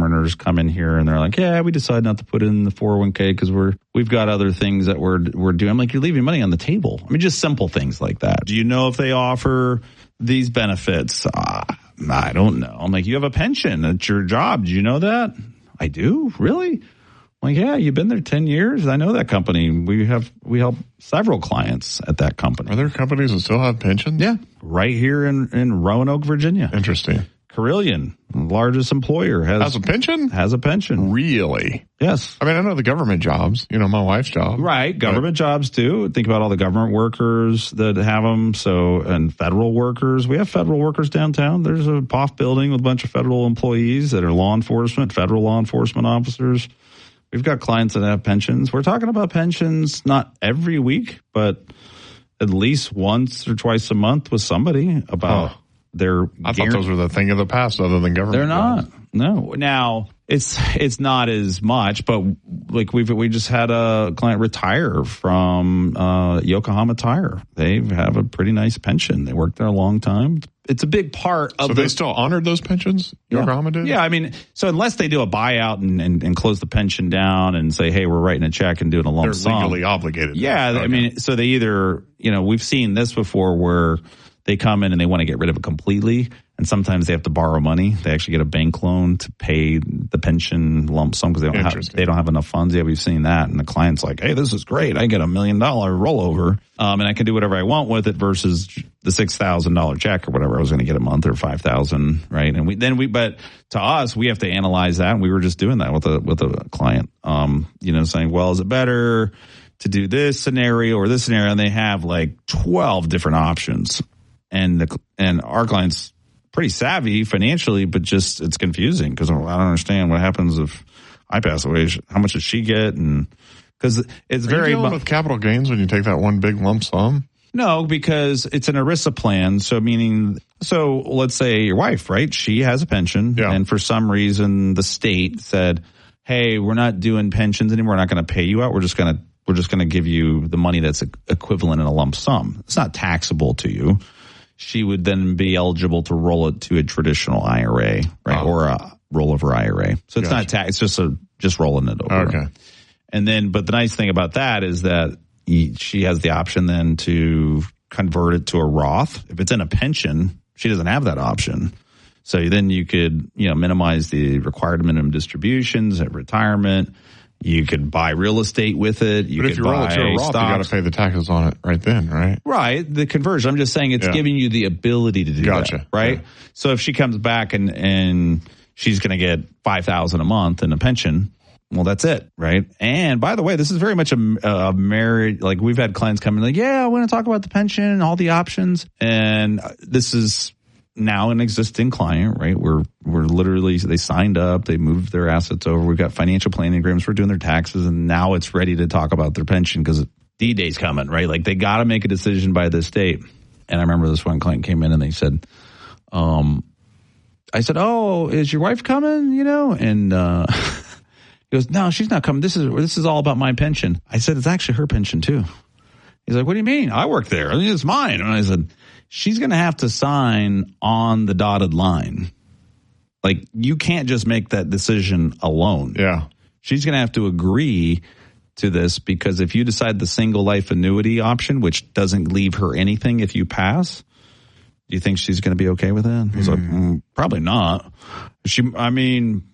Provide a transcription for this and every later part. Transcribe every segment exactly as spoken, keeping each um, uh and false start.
retirement come in here and they're like, yeah, we decided not to put in the four oh one k because we're, we've got other things that we're, we're doing. I'm like, you're leaving money on the table. I mean, just simple things like that. Do you know if they offer these benefits? Uh, I don't know. I'm like, you have a pension at your job. Do you know that? I do? Really? I'm like, yeah, you've been there ten years. I know that company. We have, we help several clients at that company. Are there companies that still have pensions? Yeah. Right here in, in Roanoke, Virginia. Interesting. Carillion, largest employer, has, has a pension? Has a pension. Really? Yes. I mean, I know the government jobs, you know, my wife's job. Right. Government but, jobs too. Think about all the government workers that have them. So, and federal workers. We have federal workers downtown. There's a P O F building with a bunch of federal employees that are law enforcement, federal law enforcement officers. We've got clients that have pensions. We're talking about pensions not every week, but at least once or twice a month with somebody about oh. their. I thought those were the thing of the past other than government. They're not. jobs. No. Now, it's it's not as much, but like we've we just had a client retire from uh, Yokohama Tire. They have a pretty nice pension. They worked there a long time. It's a big part of. So the, they still honored those pensions? Yokohama yeah. did? Yeah, I mean, so unless they do a buyout and, and, and close the pension down and say, hey, we're writing a check and doing a lump They're sum. They're legally obligated. Yeah, okay. I mean, so they either, you know, we've seen this before where they come in and they want to get rid of it completely. And sometimes they have to borrow money. They actually get a bank loan to pay the pension lump sum because they don't have they don't have enough funds. Yeah, we've seen that. And the client's like, hey, this is great. I get a million dollar rollover, um, and I can do whatever I want with it versus the six thousand dollar check or whatever I was going to get a month or five thousand, right? And we then we, but to us, we have to analyze that. And we were just doing that with a with a client, um, you know, saying, well, is it better to do this scenario or this scenario? And they have like twelve different options, and the and our clients. Pretty savvy financially, but just it's confusing because I don't understand what happens if I pass away. How much does she get? And because it's Are very you dealing with capital gains when you take that one big lump sum. No, because it's an ERISA plan. So meaning, so let's say your wife, right? She has a pension, yeah. and for some reason the state said, "Hey, we're not doing pensions anymore. We're not going to pay you out. We're just going to we're just going to give you the money that's equivalent in a lump sum. It's not taxable to you." She would then be eligible to roll it to a traditional I R A, right, oh. or a rollover I R A. So it's gotcha. not tax; it's just a just rolling it over. Okay. And then, but the nice thing about that is that he, she has the option then to convert it to a Roth. If it's in a pension, she doesn't have that option. So then you could, you know, minimize the required minimum distributions at retirement. You could buy real estate with it. You but could if you buy roll it to a Roth, stocks. you got to pay the taxes on it right then, right? Right. The conversion. I'm just saying it's yeah. giving you the ability to do gotcha. that, right? Yeah. So if she comes back and, and she's going to get five thousand dollars a month in a pension, well, that's it, right? And by the way, this is very much a, a married, like we've had clients come in like, yeah, I want to talk about the pension and all the options. And this is now an existing client, right? We're, we're literally, they signed up, they moved their assets over. We've got financial planning agreements. We're doing their taxes, and now it's ready to talk about their pension because D-Day's coming, right? Like they got to make a decision by this date. And I remember this one client came in and they said, um, I said, oh, is your wife coming? You know? And, uh, he goes, no, she's not coming. This is, this is all about my pension. I said, it's actually her pension too. He's like, what do you mean? I work there. I mean, it's mine. And I said, she's going to have to sign on the dotted line. Like, you can't just make that decision alone. Yeah. She's going to have to agree to this because if you decide the single life annuity option, which doesn't leave her anything if you pass, do you think she's going to be okay with that? He's mm. like, mm, probably not. She, I mean,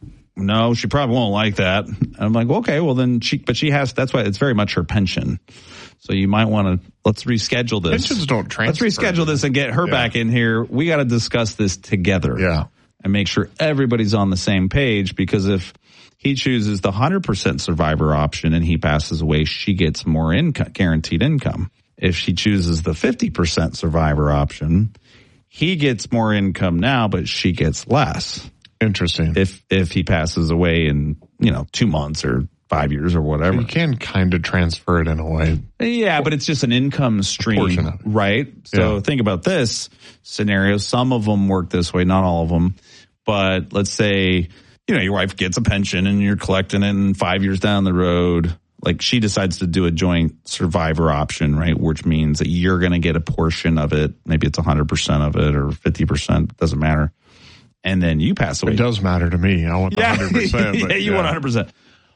no, she probably won't like that. And I'm like, well, okay, well then she, but she has, that's why it's very much her pension. So you might want to, let's reschedule this. Pensions don't transfer. Let's reschedule this and get her yeah. back in here. We got to discuss this together. Yeah. And make sure everybody's on the same page, because if he chooses the one hundred percent survivor option and he passes away, she gets more income, guaranteed income. If she chooses the fifty percent survivor option, he gets more income now, but she gets less. Interesting. If, if he passes away in, you know, two months or five years or whatever. So you can kind of transfer it in a way. Yeah, but it's just an income stream, right? So yeah. think about this scenario. Some of them work this way, not all of them. But let's say, you know, your wife gets a pension and you're collecting it, and five years down the road, like she decides to do a joint survivor option, right? Which means that you're going to get a portion of it. Maybe it's one hundred percent of it or fifty percent, doesn't matter. and then you pass away. It does matter to me. I want the Yeah, one hundred percent. yeah, you want one hundred percent.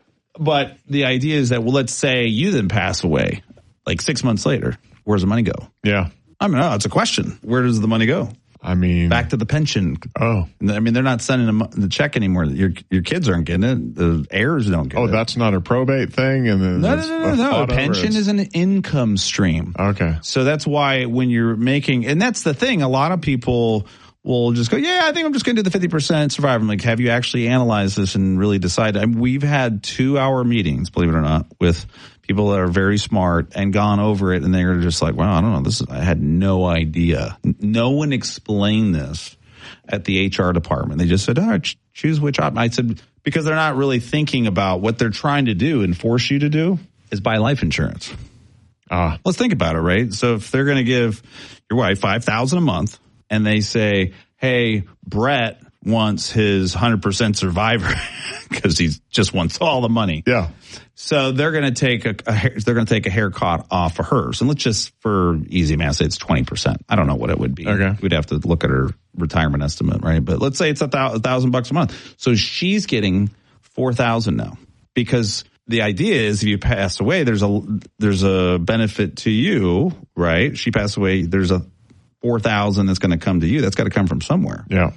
But the idea is that, well, let's say you then pass away like six months later. Where's the money go? Yeah. I mean, no, it's a question. Where does the money go? I mean, back to the pension. Oh, I mean, they're not sending them the check anymore. Your your kids aren't getting it. The heirs don't get oh, it. Oh, that's not a probate thing. And then no, no, no, no, no. A pension is an income stream. Okay, so that's why when you're making, and that's the thing. A lot of people will just go, yeah, I think I'm just going to do the fifty percent survivor. I'm like, have you actually analyzed this and really decided? I mean, we've had two hour meetings, believe it or not, with people that are very smart and gone over it, and they're just like, wow, I don't know. This is, I had no idea. No one explained this at the H R department. They just said, oh, ch- choose which option. I said, because they're not really thinking about what they're trying to do and force you to do is buy life insurance. Ah, let's think about it, right? So if they're going to give your wife five thousand dollars a month and they say, hey, Brett wants his one hundred percent survivor because he just wants all the money. Yeah. So they're going to take a, a they're going to take a haircut off of hers, and let's just for easy math say it's twenty percent. I don't know what it would be. Okay, we'd have to look at her retirement estimate, right? But let's say it's a thousand, thousand bucks a month. So she's getting four thousand now because the idea is if you pass away, there's a there's a benefit to you, right? She passed away, there's a four thousand that's going to come to you. That's got to come from somewhere. Yeah.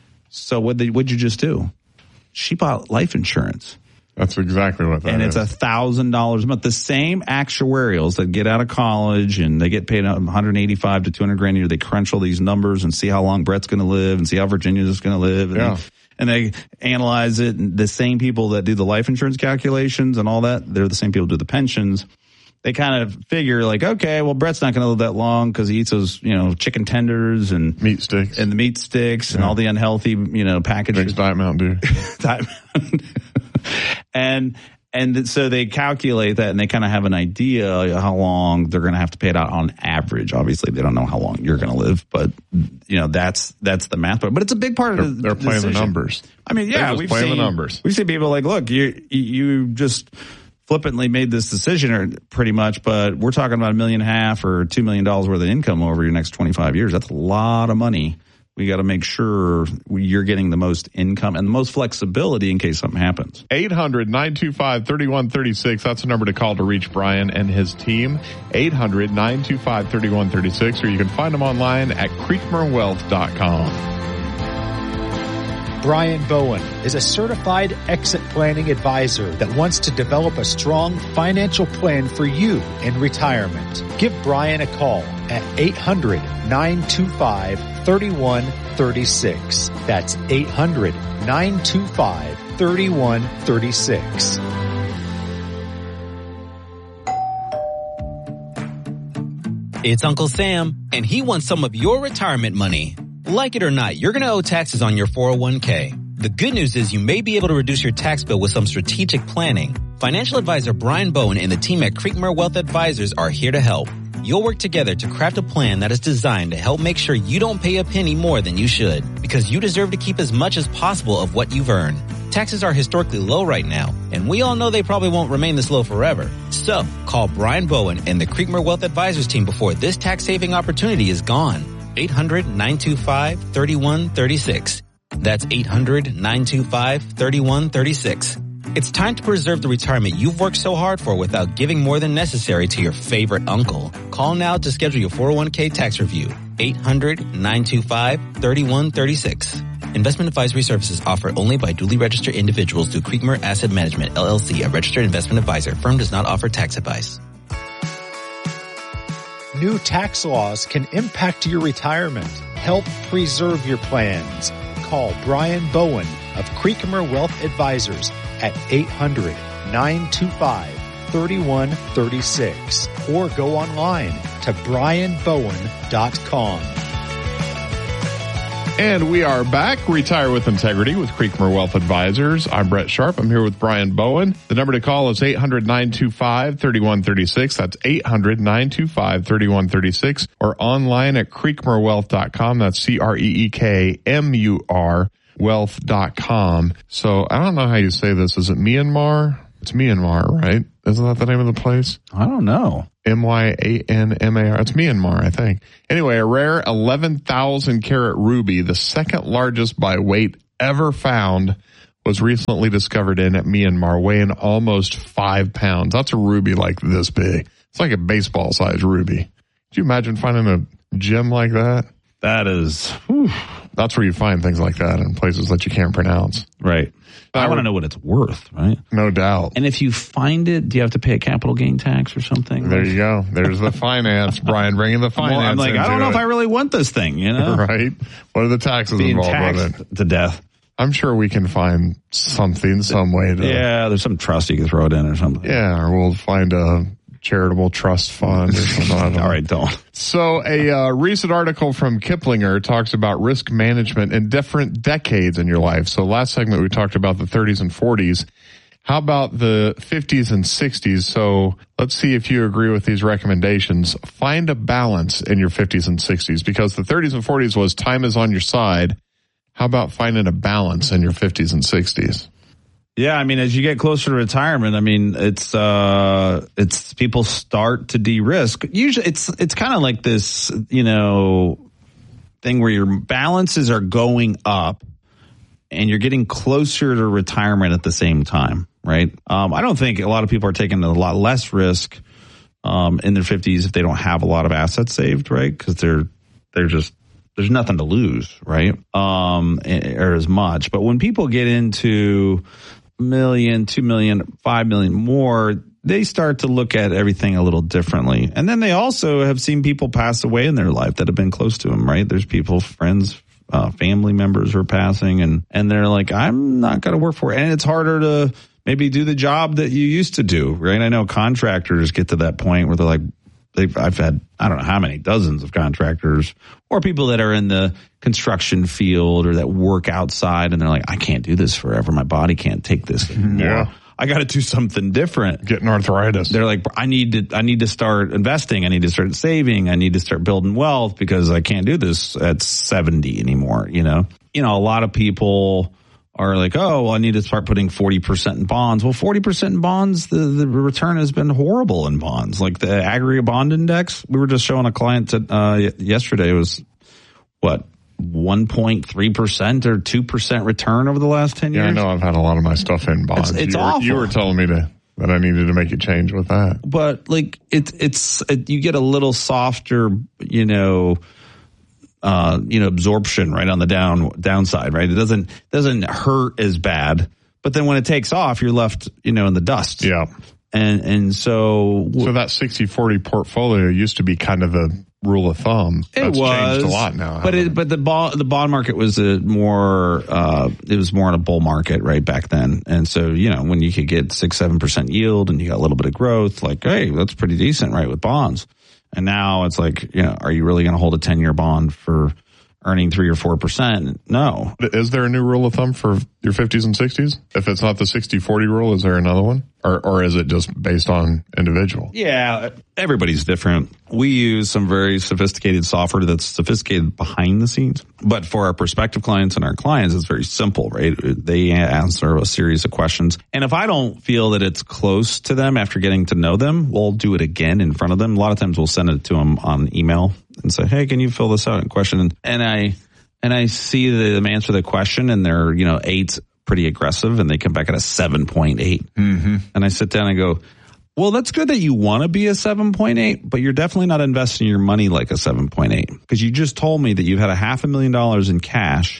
So what did what'd you just do? She bought life insurance. That's exactly what that and is. And it's a thousand dollars a month. The same actuarials that get out of college and they get paid one hundred eighty-five to two hundred grand a year. They crunch all these numbers and see how long Brett's going to live and see how Virginia's going to live. And, yeah. they, and they analyze it. And the same people that do the life insurance calculations and all that, they're the same people who do the pensions. They kind of figure like, okay, well, Brett's not going to live that long because he eats those, you know, chicken tenders and meat sticks and the meat sticks yeah. and all the unhealthy, you know, packages. Drinks Diet Mountain Dew. Diet Mountain Dew. And and so they calculate that and they kind of have an idea how long they're going to have to pay it out on average. Obviously, they don't know how long you're going to live, but you know that's that's the math. But it's a big part they're, of the they're playing decision. the numbers. I mean, yeah, we've playing seen the numbers. We see people like, look, you you just flippantly made this decision, or pretty much, but we're talking about a million and a half or two million dollars worth of income over your next twenty-five years. That's a lot of money. We got to make sure you're getting the most income and the most flexibility in case something happens. eight hundred, nine two five, three one three six. That's the number to call to reach Brian and his team. eight hundred, nine two five, three one three six, or you can find them online at creekmer wealth dot com. Brian Bowen is a certified exit planning advisor that wants to develop a strong financial plan for you in retirement. Give Brian a call at eight hundred, nine two five, three one three six. That's eight hundred, nine two five, three one three six. It's Uncle Sam, and he wants some of your retirement money. Like it or not, you're going to owe taxes on your four oh one k. The good news is you may be able to reduce your tax bill with some strategic planning. Financial advisor Brian Bowen and the team at Creekmer Wealth Advisors are here to help. You'll work together to craft a plan that is designed to help make sure you don't pay a penny more than you should, because you deserve to keep as much as possible of what you've earned. Taxes are historically low right now, and we all know they probably won't remain this low forever. So, call Brian Bowen and the Creekmer Wealth Advisors team before this tax-saving opportunity is gone. eight hundred, nine two five, three one three six. That's eight hundred, nine two five, three one three six. It's time to preserve the retirement you've worked so hard for without giving more than necessary to your favorite uncle. Call now to schedule your four oh one k tax review. eight hundred, nine two five, three one three six. Investment advisory services offered only by duly registered individuals through Creekmer Asset Management, L L C, a registered investment advisor. Firm does not offer tax advice. New tax laws can impact your retirement. Help preserve your plans. Call Brian Bowen of Creekmer Wealth Advisors at eight hundred, nine two five, three one three six or go online to brian bowen dot com. And we are back. Retire with Integrity with Creekmer Wealth Advisors. I'm Brett Sharp. I'm here with Brian Bowen. The number to call is eight hundred, nine two five, three one three six. That's eight hundred, nine two five, three one three six or online at creekmer wealth dot com. That's C R E E K M U R wealth dot com. So I don't know how you say this. Is it Myanmar? It's Myanmar, right? Isn't that the name of the place? I don't know. M Y A N M A R. It's Myanmar, I think. Anyway, a rare eleven thousand carat ruby, the second largest by weight ever found, was recently discovered in Myanmar, weighing almost five pounds. That's a ruby like this big. It's like a baseball-sized ruby. Could you imagine finding a gem like that? That is, whew. That's where you find things like that in places that you can't pronounce. Right. I want to know what it's worth, right? No doubt. And if you find it, do you have to pay a capital gain tax or something? There you go. There's the finance. Brian bringing the finance. Well, I'm like, I don't know it. if I really want this thing, you know? Right. What are the taxes Being involved with it? To death. I'm sure we can find something, some way to. Yeah, there's some trust you can throw it in or something. Yeah, or we'll find a charitable trust fund or something. All right, don't. So a uh, recent article from Kiplinger talks about risk management in different decades in your life. So last segment we talked about the thirties and forties. How about the fifties and sixties? So let's see if you agree with these recommendations. Find a balance in your fifties and sixties, because the thirties and forties was time is on your side. How about finding a balance in your fifties and sixties? Yeah, I mean, as you get closer to retirement, I mean, it's uh, it's people start to de-risk. Usually, it's it's kind of like this, you know, thing where your balances are going up, and you're getting closer to retirement at the same time, right? Um, I don't think a lot of people are taking a lot less risk um, in their fifties if they don't have a lot of assets saved, right? Because they're they're just there's nothing to lose, right? Um, or as much. But when people get into million, two million, five million more, they start to look at everything a little differently. And then they also have seen people pass away in their life that have been close to them, right? There's people, friends, uh, family members who are passing, and, and they're like, I'm not going to work for it. And it's harder to maybe do the job that you used to do, right? I know contractors get to that point where they're like, they've, I've had, I don't know how many dozens of contractors or people that are in the construction field or that work outside, and they're like, I can't do this forever. My body can't take this anymore. Yeah. I got to do something different. Getting arthritis. They're like, I need to, I need to start investing. I need to start saving. I need to start building wealth because I can't do this at seventy anymore. You know, you know, a lot of people are like, oh, well, I need to start putting forty percent in bonds. Well, forty percent in bonds, the, the return has been horrible in bonds. Like the aggregate bond index, we were just showing a client that, uh, yesterday, was what, one point three percent or two percent return over the last ten years? Yeah, I know. I've had a lot of my stuff in bonds. It's, it's you, awful. Were, you were telling me to, that I needed to make a change with that. But like it, it's, it, you get a little softer, you know, Uh, you know, absorption right on the down downside, right? It doesn't doesn't hurt as bad, but then when it takes off, you're left, you know, in the dust. Yeah, and and so so that sixty forty portfolio used to be kind of the rule of thumb. It That's was changed a lot now, but it, it? but the bond the bond market was a more uh, it was more in a bull market right back then, and so you know when you could get six seven percent yield and you got a little bit of growth, like hey, that's pretty decent, right, with bonds. And now it's like, you know, are you really going to hold a ten-year bond for earning three or four percent? No. Is there a new rule of thumb for your fifties and sixties? If it's not the sixty forty rule, is there another one? Or or is it just based on individual? Yeah, everybody's different. We use some very sophisticated software that's sophisticated behind the scenes. But for our prospective clients and our clients, it's very simple, right? They answer a series of questions. And if I don't feel that it's close to them after getting to know them, we'll do it again in front of them. A lot of times we'll send it to them on email and say, hey, can you fill this out in question? And I and I see them answer the question and they're, you know, eight pretty aggressive, and they come back at a seven point eight. Mm-hmm. And I sit down and go, well, that's good that you want to be a seven point eight, but you're definitely not investing your money like a seven point eight, because you just told me that you had a half a million dollars in cash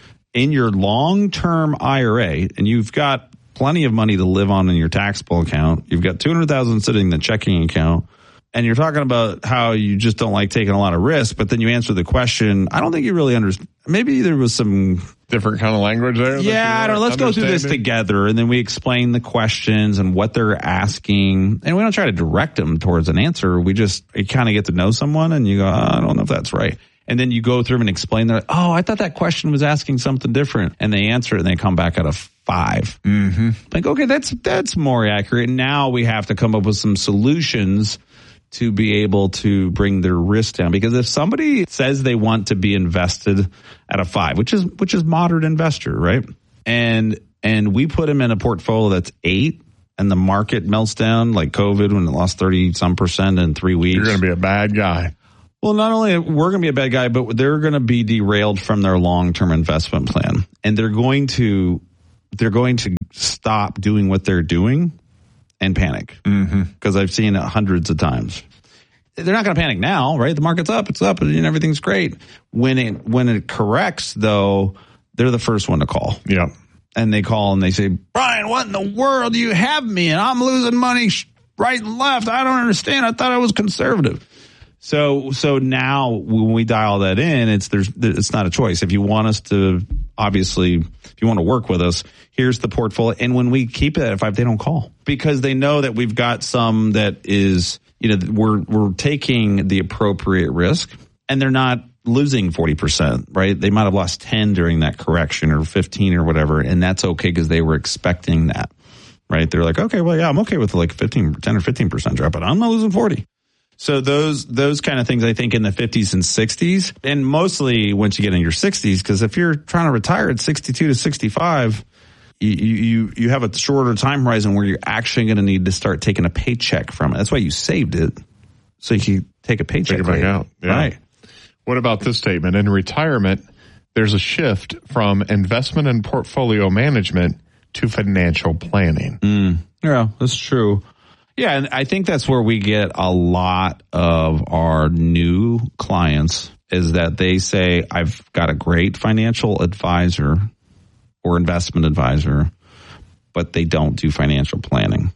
in your long-term I R A, and you've got plenty of money to live on in your taxable account. You've got two hundred thousand dollars sitting in the checking account, and you're talking about how you just don't like taking a lot of risk, but then you answer the question. I don't think you really understand. Maybe there was some different kind of language there. Yeah, I don't know. Let's go through this together, and then we explain the questions and what they're asking, and we don't try to direct them towards an answer. We just kind of get to know someone, and you go, oh, I don't know if that's right. And then you go through and explain. They're like, oh, I thought that question was asking something different, and they answer it, and they come back at a five. Mm-hmm. Like, okay, that's that's more accurate. Now we have to come up with some solutions to be able to bring their risk down. Because if somebody says they want to be invested at a five, which is which is moderate investor, right? And and we put them in a portfolio that's eight, and the market melts down like COVID when it lost thirty some percent in three weeks. You're going to be a bad guy. Well, not only we're going to be a bad guy, but they're going to be derailed from their long-term investment plan. And they're going to, they're going to stop doing what they're doing and panic. Mm-hmm. Because I've seen it hundreds of times. They're not going to panic now, right? The market's up, it's up, and everything's great. When it, when it corrects, though, they're the first one to call. Yeah. And they call and they say, Brian, what in the world do you have me? And I'm losing money right and left. I don't understand. I thought I was conservative. So, so now when we dial that in, it's, there's, it's not a choice. If you want us to, obviously, if you want to work with us, here's the portfolio. And when we keep it at five, they don't call because they know that we've got some that is, you know, we're, we're taking the appropriate risk and they're not losing forty percent, right? They might have lost ten during that correction or fifteen or whatever. And that's okay because they were expecting that, right? They're like, okay, well, yeah, I'm okay with like fifteen, ten or fifteen percent drop, but I'm not losing forty. So those those kind of things, I think, in the fifties and sixties, and mostly once you get in your sixties, because if you're trying to retire at sixty-two to sixty-five, you you you have a shorter time horizon where you're actually going to need to start taking a paycheck from it. That's why you saved it, so you can take a paycheck. Take it back out. Yeah. Right. What about this statement? In retirement, there's a shift from investment and portfolio management to financial planning. Mm, yeah, that's true. Yeah, and I think that's where we get a lot of our new clients is that they say, I've got a great financial advisor or investment advisor, but they don't do financial planning.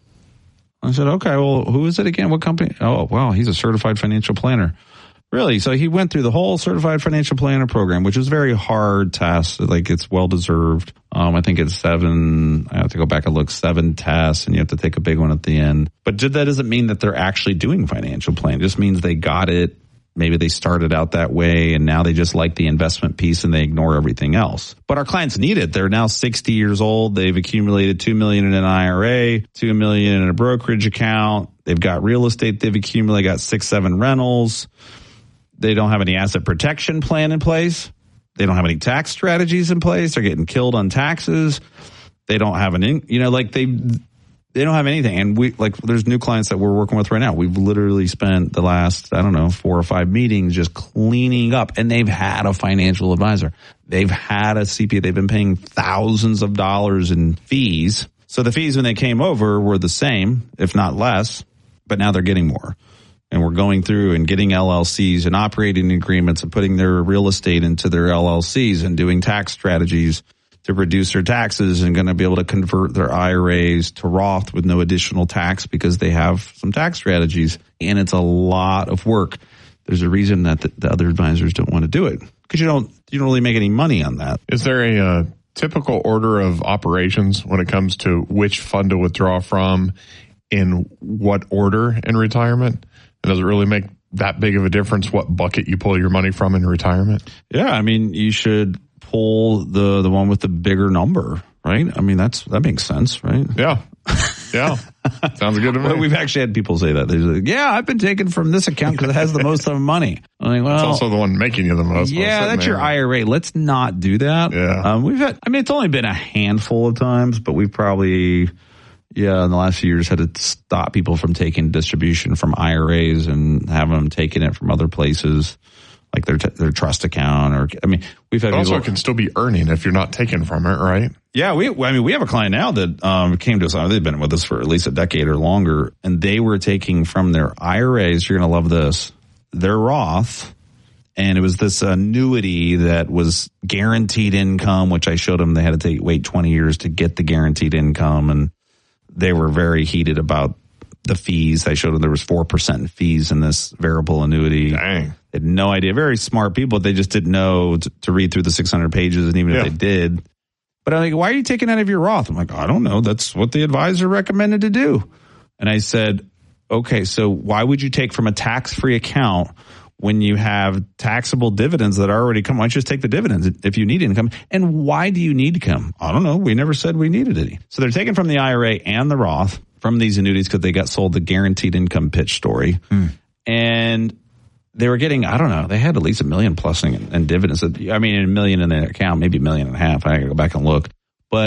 I said, okay, well, who is it again? What company? Oh, wow, he's a certified financial planner. Really? So he went through the whole certified financial planner program, which is a very hard test. Like it's well deserved. Um, I think it's seven. I have to go back and look seven tests and you have to take a big one at the end. But that doesn't mean that they're actually doing financial planning. It just means they got it. Maybe they started out that way and now they just like the investment piece and they ignore everything else. But our clients need it. They're now sixty years old. They've accumulated two million dollars in an I R A, two million dollars in a brokerage account. They've got real estate. They've accumulated, got six, seven rentals. They don't have any asset protection plan in place. They don't have any tax strategies in place. They're getting killed on taxes. They don't have an, in, you know, like they, they don't have anything. And we, like, there's new clients that we're working with right now. We've literally spent the last, I don't know, four or five meetings just cleaning up, and they've had a financial advisor. They've had a C P A. They've been paying thousands of dollars in fees. So the fees when they came over were the same, if not less, but now they're getting more. And we're going through and getting L L Cs and operating agreements and putting their real estate into their L L Cs and doing tax strategies to reduce their taxes and going to be able to convert their I R As to Roth with no additional tax because they have some tax strategies. And it's a lot of work. There's a reason that the, the other advisors don't want to do it because you don't, you don't really make any money on that. Is there a uh, typical order of operations when it comes to which fund to withdraw from in what order in retirement? And does it really make that big of a difference what bucket you pull your money from in retirement? Yeah, I mean, you should pull the, the one with the bigger number, right? I mean, that's that makes sense, right? Yeah. Yeah. Sounds good to me. Well, we've actually had people say that. They're like, yeah, I've been taken from this account because it has the most of money. I'm like, well, it's also the one making you the most. Yeah, that's your I R A. Let's not do that. Yeah. Um, we've had, I mean, it's only been a handful of times, but we've probably... Yeah, in the last few years had to stop people from taking distribution from I R As and having them taking it from other places, like their t- their trust account. Or I mean, we've had but also people, it can still be earning if you're not taking from it, right? Yeah, we. I mean, we have a client now that um, came to us. They've been with us for at least a decade or longer, and they were taking from their I R As. You're going to love this. Their Roth. And it was this annuity that was guaranteed income, which I showed them they had to take, wait twenty years to get the guaranteed income, and they were very heated about the fees. I showed them there was four percent fees in this variable annuity. Dang. They had no idea. Very smart people. They just didn't know to, to read through the six hundred pages. And even yeah. if they did. But I'm like, why are you taking out of your Roth? I'm like, I don't know. That's what the advisor recommended to do. And I said, okay, so why would you take from a tax-free account when you have taxable dividends that are already come? Why don't you just take the dividends if you need income? And why do you need income? I don't know. We never said we needed any. So they're taking from the I R A and the Roth from these annuities because they got sold the guaranteed income pitch story. Hmm. And they were getting, I don't know, they had at least a million plus in, in dividends. I mean, a million in the account, maybe a million and a half. I got to go back and look. But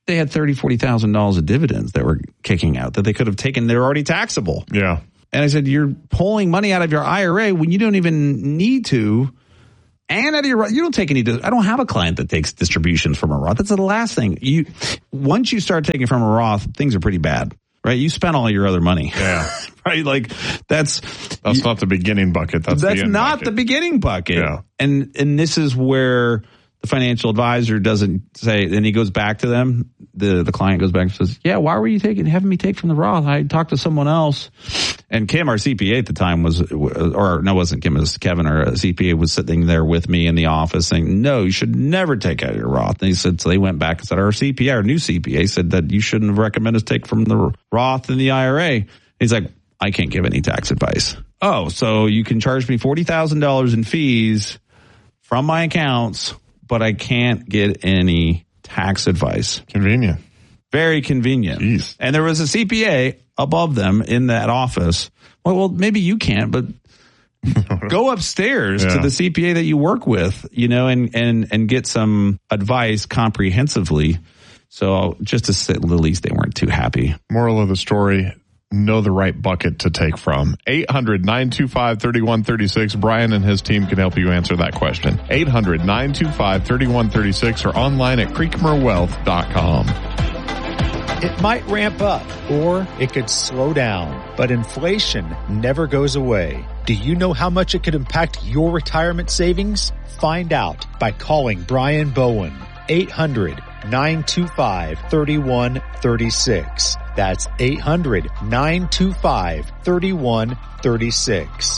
they had thirty thousand dollars, forty thousand dollars of dividends that were kicking out that they could have taken. They're already taxable. Yeah. And I said, you're pulling money out of your I R A when you don't even need to. And out of your, you don't take any, I don't have a client that takes distributions from a Roth. That's the last thing. You, once you start taking from a Roth, things are pretty bad, right? You spent all your other money. Yeah. Right? Like that's. That's you, not the beginning bucket. That's, that's the end not bucket. the beginning bucket. Yeah. And, and this is where the financial advisor doesn't say, and he goes back to them. The, the client goes back and says, yeah, why were you taking, having me take from the Roth? I talked to someone else. And Kim, our C P A at the time was, or no, it wasn't Kim, it was Kevin, our C P A was sitting there with me in the office saying, no, you should never take out of your Roth. And he said, so they went back and said, our C P A, our new C P A said that you shouldn't have recommended us take from the Roth and the I R A. He's like, I can't give any tax advice. Oh, so you can charge me forty thousand dollars in fees from my accounts, but I can't get any tax advice. Convenient. Very convenient. Jeez. And there was a C P A above them in that office. Well, well maybe you can't, but go upstairs yeah. to the C P A that you work with, you know, and, and, and get some advice comprehensively. So just to say, at least they weren't too happy. Moral of the story, know the right bucket to take from. eight hundred, nine two five, three one three six. Brian and his team can help you answer that question. eight hundred, nine two five, three one three six or online at creekmer wealth dot com. It might ramp up or it could slow down, but inflation never goes away. Do you know how much it could impact your retirement savings? Find out by calling Brian Bowen. eight hundred, nine two five, three one three six. That's eight hundred, nine two five, three one three six.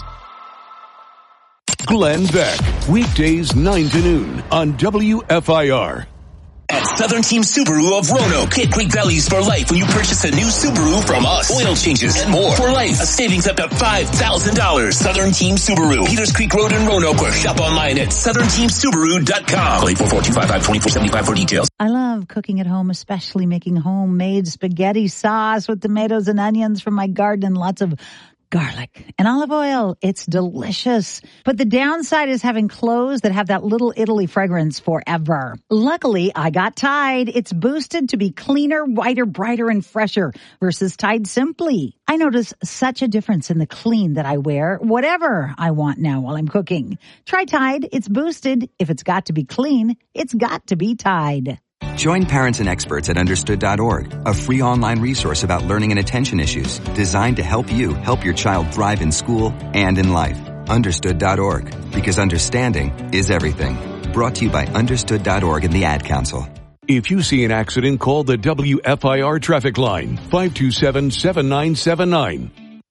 Glenn Beck, weekdays nine to noon on W F I R. At Southern Team Subaru of Roanoke, get great values for life when you purchase a new Subaru from us. Oil changes and more. For life, a savings up to five thousand dollars. Southern Team Subaru, Peters Creek Road in Roanoke, or shop online at southern team subaru dot com. Call eight four four, two five five, two four seven five for details. I love cooking at home, especially making homemade spaghetti sauce with tomatoes and onions from my garden and lots of garlic and olive oil. It's delicious. But the downside is having clothes that have that little Italy fragrance forever. Luckily, I got Tide. It's boosted to be cleaner, whiter, brighter, and fresher versus Tide Simply. I notice such a difference in the clean that I wear, whatever I want now while I'm cooking. Try Tide. It's boosted. If it's got to be clean, it's got to be Tide. Join parents and experts at understood dot org, a free online resource about learning and attention issues designed to help you help your child thrive in school and in life. understood dot org, because understanding is everything. Brought to you by understood dot org and the Ad Council. If you see an accident, call the W F I R traffic line, five two seven, seven nine seven nine.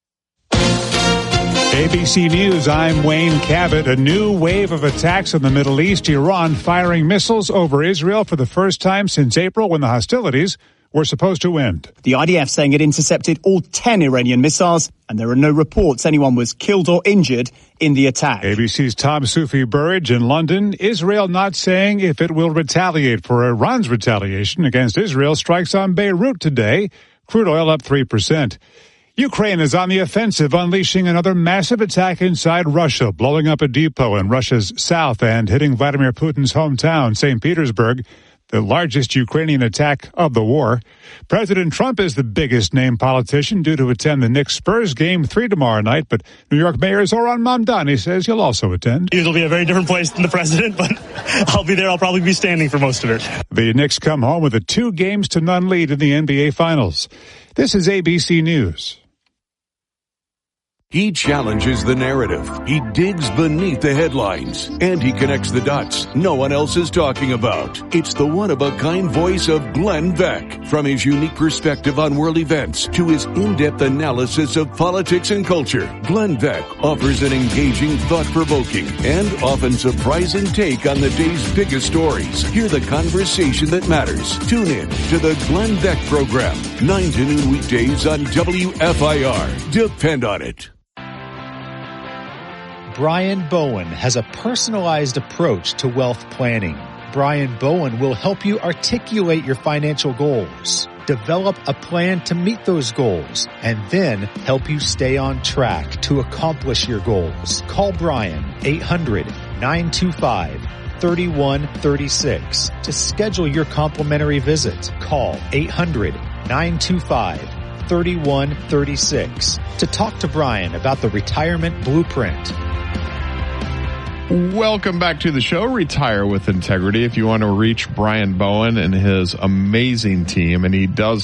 A B C News, I'm Wayne Cabot. A new wave of attacks in the Middle East. Iran firing missiles over Israel for the first time since April, when the hostilities were supposed to end. The I D F saying it intercepted all ten Iranian missiles, and there are no reports anyone was killed or injured in the attack. A B C's Tom Sufi Burridge in London. Israel not saying if it will retaliate for Iran's retaliation against Israel strikes on Beirut today. Crude oil up three percent. Ukraine is on the offensive, unleashing another massive attack inside Russia, blowing up a depot in Russia's south and hitting Vladimir Putin's hometown, Saint Petersburg, the largest Ukrainian attack of the war. President Trump is the biggest name politician due to attend the Knicks-Spurs game three tomorrow night, but New York Mayor Zoran Mamdani says he'll also attend. It'll be a very different place than the president, but I'll be there. I'll probably be standing for most of it. The Knicks come home with a two games to none lead in the N B A Finals. This is A B C News. He challenges the narrative. He digs beneath the headlines. And he connects the dots no one else is talking about. It's the one-of-a-kind voice of Glenn Beck. From his unique perspective on world events to his in-depth analysis of politics and culture, Glenn Beck offers an engaging, thought-provoking, and often surprising take on the day's biggest stories. Hear the conversation that matters. Tune in to the Glenn Beck Program, nine to noon weekdays on W F I R. Depend on it. Brian Bowen has a personalized approach to wealth planning. Brian Bowen will help you articulate your financial goals, develop a plan to meet those goals, and then help you stay on track to accomplish your goals. Call Brian, eight hundred, nine two five, thirty-one thirty-six. To schedule your complimentary visit, call eight hundred, nine two five, thirty-one thirty-six to talk to Brian about the Retirement Blueprint. Welcome back to the show, Retire with Integrity. If you want to reach Brian Bowen and his amazing team, and he does